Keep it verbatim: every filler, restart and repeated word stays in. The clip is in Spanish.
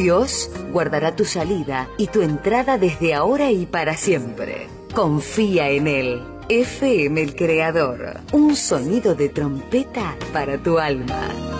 Dios guardará tu salida y tu entrada desde ahora y para siempre. Confía en Él. F M El Creador. Un sonido de trompeta para tu alma.